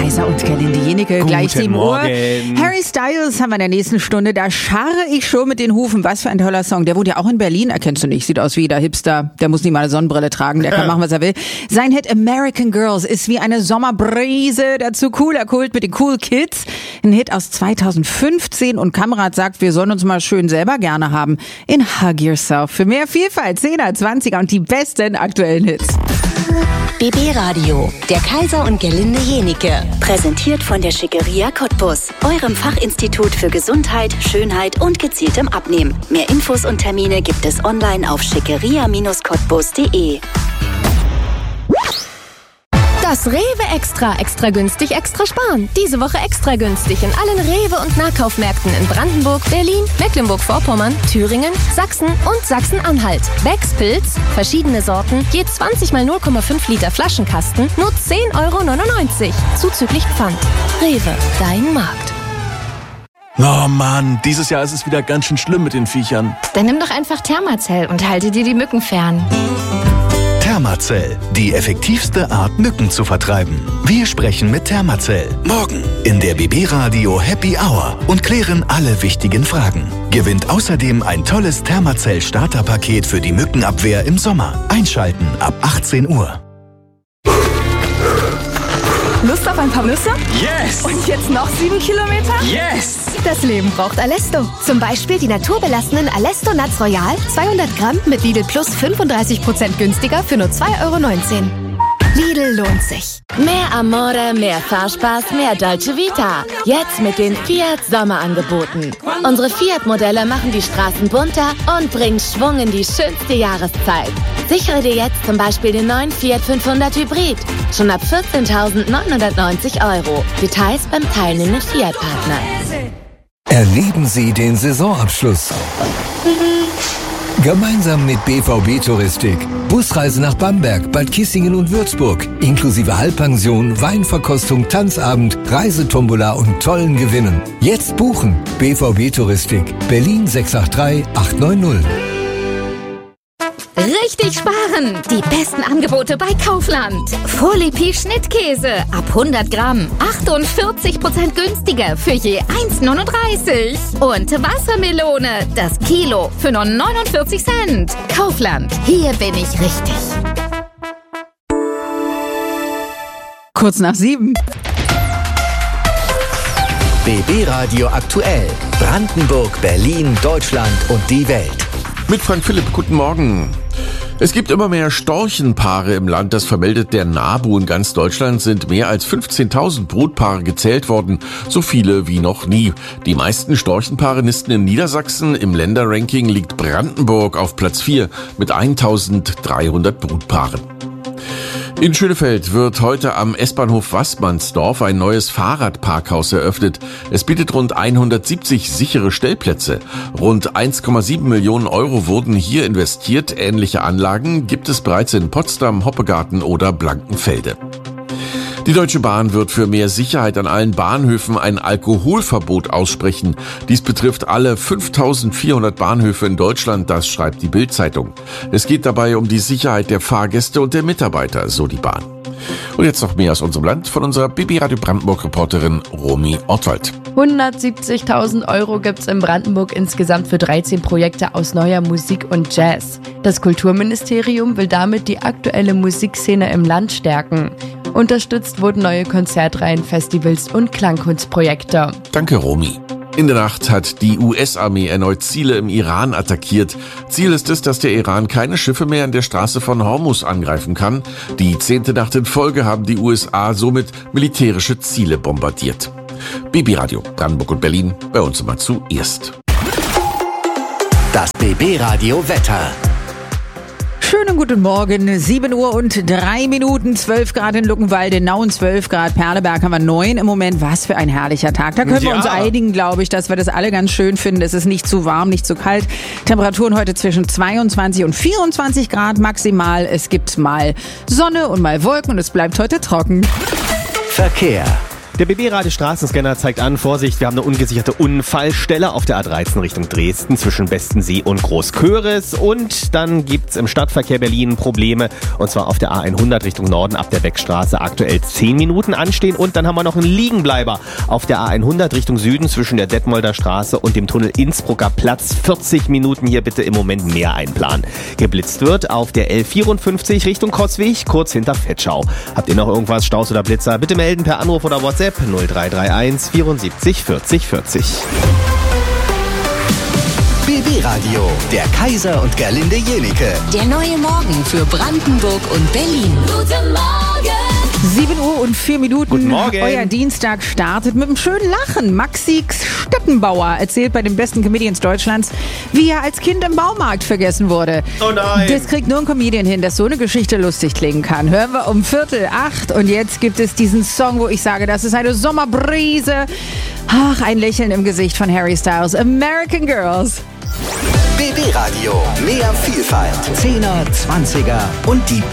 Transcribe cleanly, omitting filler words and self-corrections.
Kaiser und Gerlinde Jenike, gleich 7 Uhr. Morgen. Harry Styles haben wir in der nächsten Stunde. Da scharre ich schon mit den Hufen. Was für ein toller Song. Der wohnt ja auch in Berlin. Erkennst du nicht. Sieht aus wie jeder Hipster. Der muss nicht mal eine Sonnenbrille tragen. Der kann machen, was er will. Sein Hit American Girls ist wie eine Sommerbrise. Dazu cooler Kult mit den Cool Kids. Ein Hit aus 2015. Und Kamrat sagt, wir sollen uns mal schön selber gerne haben. In Hug Yourself. Für mehr Vielfalt, 10er, 20er und die besten aktuellen Hits. BB Radio, der Kaiser und Gerlinde Jenike. Präsentiert von der Schickeria Cottbus, eurem Fachinstitut für Gesundheit, Schönheit und gezieltem Abnehmen. Mehr Infos und Termine gibt es online auf schickeria-cottbus.de. Das Rewe Extra. Extra günstig, extra sparen. Diese Woche extra günstig in allen Rewe- und Nahkaufmärkten in Brandenburg, Berlin, Mecklenburg-Vorpommern, Thüringen, Sachsen und Sachsen-Anhalt. Becks Pilz, verschiedene Sorten, je 20 mal 0,5 Liter Flaschenkasten, nur 10,99 €. Zuzüglich Pfand. Rewe, dein Markt. Oh Mann, dieses Jahr ist es wieder ganz schön schlimm mit den Viechern. Dann nimm doch einfach Thermacell und halte dir die Mücken fern. Thermacell, die effektivste Art, Mücken zu vertreiben. Wir sprechen mit Thermacell. Morgen in der BB Radio Happy Hour und klären alle wichtigen Fragen. Gewinnt außerdem ein tolles Thermacell Starterpaket für die Mückenabwehr im Sommer. Einschalten ab 18 Uhr. Lust auf ein paar Nüsse? Yes! Und jetzt noch 7 Kilometer? Yes! Das Leben braucht Alesto. Zum Beispiel die naturbelassenen Alesto Nuts Royal, 200 Gramm mit Lidl Plus 35% günstiger für nur 2,19 €. Lidl lohnt sich. Mehr Amore, mehr Fahrspaß, mehr Dolce Vita. Jetzt mit den Fiat Sommerangeboten. Unsere Fiat-Modelle machen die Straßen bunter und bringen Schwung in die schönste Jahreszeit. Sichere dir jetzt zum Beispiel den neuen Fiat 500 Hybrid. Schon ab 14.990 €. Details beim teilnehmenden Fiat-Partner. Erleben Sie den Saisonabschluss. Gemeinsam mit BVB Touristik. Busreise nach Bamberg, Bad Kissingen und Würzburg. Inklusive Halbpension, Weinverkostung, Tanzabend, Reisetombola und tollen Gewinnen. Jetzt buchen. BVB Touristik. Berlin 683 890. Richtig sparen! Die besten Angebote bei Kaufland. Folipi Schnittkäse ab 100 Gramm. 48% günstiger für je 1,39 €. Und Wassermelone, das Kilo für nur 49 Cent. Kaufland, hier bin ich richtig. Kurz nach 7. BB Radio aktuell. Brandenburg, Berlin, Deutschland und die Welt. Mit Frank Philipp, guten Morgen. Es gibt immer mehr Storchenpaare im Land, das vermeldet der NABU. In ganz Deutschland sind mehr als 15.000 Brutpaare gezählt worden, so viele wie noch nie. Die meisten Storchenpaare nisten in Niedersachsen. Im Länderranking liegt Brandenburg auf Platz 4 mit 1.300 Brutpaaren. In Schönefeld wird heute am S-Bahnhof Waßmannsdorf ein neues Fahrradparkhaus eröffnet. Es bietet rund 170 sichere Stellplätze. Rund 1,7 Millionen € wurden hier investiert. Ähnliche Anlagen gibt es bereits in Potsdam, Hoppegarten oder Blankenfelde. Die Deutsche Bahn wird für mehr Sicherheit an allen Bahnhöfen ein Alkoholverbot aussprechen. Dies betrifft alle 5.400 Bahnhöfe in Deutschland, das schreibt die Bild-Zeitung. Es geht dabei um die Sicherheit der Fahrgäste und der Mitarbeiter, so die Bahn. Und jetzt noch mehr aus unserem Land von unserer BB Radio Brandenburg-Reporterin Romy Ortwald. 170.000 € gibt's in Brandenburg insgesamt für 13 Projekte aus neuer Musik und Jazz. Das Kulturministerium will damit die aktuelle Musikszene im Land stärken. Unterstützt wurden neue Konzertreihen, Festivals und Klangkunstprojekte. Danke, Romy. In der Nacht hat die US-Armee erneut Ziele im Iran attackiert. Ziel ist es, dass der Iran keine Schiffe mehr an der Straße von Hormuz angreifen kann. Die 10. Nacht in Folge haben die USA somit militärische Ziele bombardiert. BB Radio Brandenburg und Berlin, bei uns immer zuerst. Das BB Radio Wetter. Schönen guten Morgen, 7 Uhr und 3 Minuten, 12 Grad in Luckenwalde, Nauen 12 Grad, Perleberg haben wir 9 im Moment. Was für ein herrlicher Tag. Da können wir uns einigen, glaube ich, dass wir das alle ganz schön finden. Es ist nicht zu warm, nicht zu kalt. Temperaturen heute zwischen 22 und 24 Grad maximal. Es gibt mal Sonne und mal Wolken und es bleibt heute trocken. Verkehr. Der BB-Radio Straßenscanner zeigt an, Vorsicht, wir haben eine ungesicherte Unfallstelle auf der A13 Richtung Dresden zwischen Bestensee und Großköris. Und dann gibt's im Stadtverkehr Berlin Probleme, und zwar auf der A100 Richtung Norden ab der Beckstraße aktuell 10 Minuten anstehen. Und dann haben wir noch einen Liegenbleiber auf der A100 Richtung Süden zwischen der Detmolder Straße und dem Tunnel Innsbrucker Platz. 40 Minuten hier bitte im Moment mehr einplanen. Geblitzt wird auf der L54 Richtung Kotzweg, kurz hinter Fetschau. Habt ihr noch irgendwas, Staus oder Blitzer? Bitte melden per Anruf oder WhatsApp 0331 74 40 40. BB Radio, der Kaiser und Gerlinde Jenike. Der neue Morgen für Brandenburg und Berlin. Guten Morgen! 7 Uhr und 4 Minuten. Guten Morgen. Euer Dienstag startet mit einem schönen Lachen. Maxi Stettenbauer erzählt bei den besten Comedians Deutschlands, wie er als Kind im Baumarkt vergessen wurde. Oh nein. Das kriegt nur ein Comedian hin, dass so eine Geschichte lustig klingen kann. Hören wir um 7:45 und jetzt gibt es diesen Song, wo ich sage, das ist eine Sommerbrise. Ach, ein Lächeln im Gesicht von Harry Styles. American Girls. BB Radio, mehr Vielfalt, 10er, 20er und die